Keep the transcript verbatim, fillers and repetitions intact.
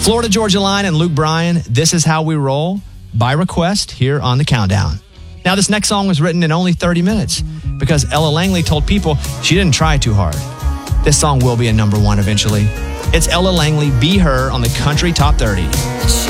Florida Georgia Line and Luke Bryan, This Is How We Roll, by request here on The Countdown. Now, this next song was written in only thirty minutes because Ella Langley told people she didn't try too hard. This song will be a number one eventually. It's Ella Langley, Be Her on the Country Top thirty. She